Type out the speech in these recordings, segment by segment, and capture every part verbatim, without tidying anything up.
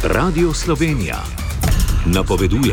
Radio Slovenija napoveduje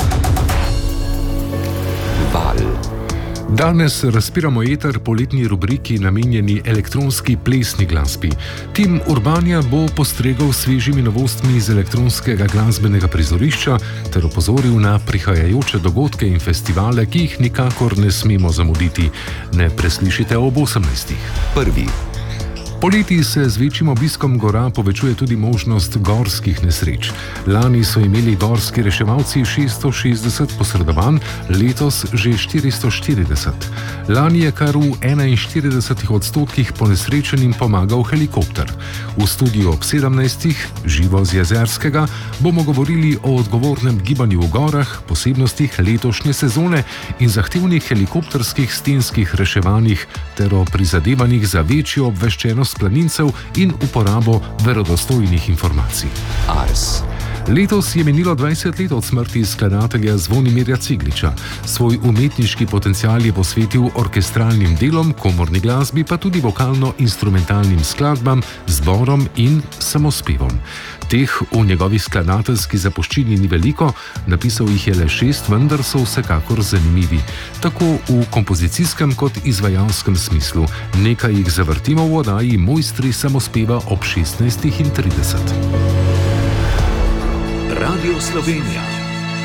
Val. Danes razpiramo eter poletni rubriki namenjeni elektronski plesni glasbi. Tim Urbanja bo postregel s svežimi novostmi iz elektronskega glasbenega prizorišča ter opozoril na prihajajoče dogodke in festivale, ki jih nikakor ne smemo zamuditi. Ne preslišite ob osemnajstih. Prvi. Poleti se z večjim obiskom gora povečuje tudi možnost gorskih nesreč. Lani so imeli gorski reševalci šeststo šestdeset posredovanj, letos že štiristo štirideset. Lani je kar v enainštiridesetih odstotkih ponesrečenim pomagal helikopter. V studiu ob sedemnajstih, živo z Jezerskega, bomo govorili o odgovornem gibanju v gorah, posebnostih letošnje sezone in zahtevnih helikopterskih stenskih reševanjih ter o prizadevanjih za večjo obveščenost planincev in uporabo verodostojnih informacij. Ars. Letos je minilo dvajset let od smrti skladatelja Zvonimirja Cigliča. Svoj umetniški potencial je posvetil orkestralnim delom, komorni glasbi, pa tudi vokalno-instrumentalnim skladbam, zborom in samospevom. Teh v njegovi skladateljski zapuščini ni veliko, napisal jih je le šest, vendar so vsekakor zanimivi. Tako v kompozicijskem kot izvajalskem smislu. Nekaj jih zavrtimo v oddaji Mojstri samospeva ob šestnajstih in trideset. Radio Slovenija.